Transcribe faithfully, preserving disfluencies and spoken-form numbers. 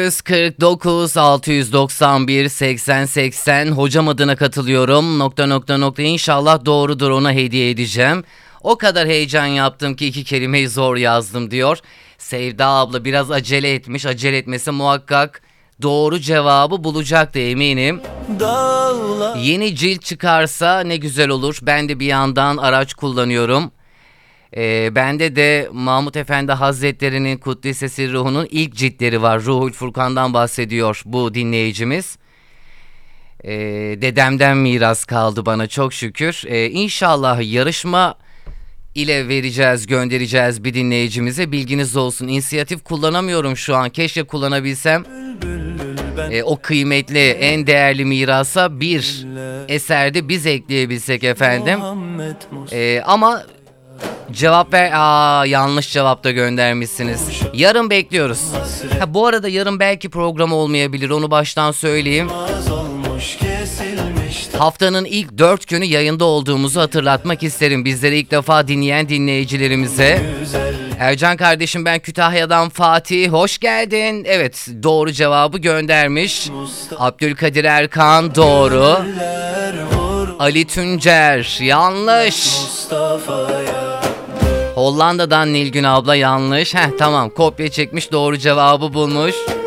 yüz kırk dokuz altı yüz doksan bir seksen seksen hocam adına katılıyorum nokta nokta nokta inşallah doğrudur, ona hediye edeceğim. O kadar heyecan yaptım ki iki kelimeyi zor yazdım diyor. Sevda abla biraz acele etmiş, acele etmesi muhakkak doğru cevabı bulacaktı eminim. Dağla. Yeni cilt çıkarsa ne güzel olur. Ben de bir yandan araç kullanıyorum. Ee, bende de Mahmut Efendi Hazretleri'nin Kuddisesi Ruhu'nun ilk ciltleri var. Ruhul Furkan'dan bahsediyor bu dinleyicimiz. Ee, dedemden miras kaldı bana çok şükür. Ee, İnşallah yarışma ile vereceğiz, göndereceğiz bir dinleyicimize. Bilginiz olsun. İnisiyatif kullanamıyorum şu an. Keşke kullanabilsem. Ee, o kıymetli, en değerli mirasa bir eserde biz ekleyebilsek efendim. Ee, ama cevap ver. Aa, yanlış cevap da göndermişsiniz. Yarın bekliyoruz. Ha, bu arada yarın belki program olmayabilir. Onu baştan söyleyeyim. Haftanın ilk dört günü yayında olduğumuzu hatırlatmak isterim bizleri ilk defa dinleyen dinleyicilerimize. Ercan kardeşim, ben Kütahya'dan Fatih, hoş geldin. Evet, doğru cevabı göndermiş. Abdülkadir Erkan doğru. Ali Tüncer yanlış. Hollanda'dan Nilgün abla yanlış. Heh, tamam, kopya çekmiş, doğru cevabı bulmuş.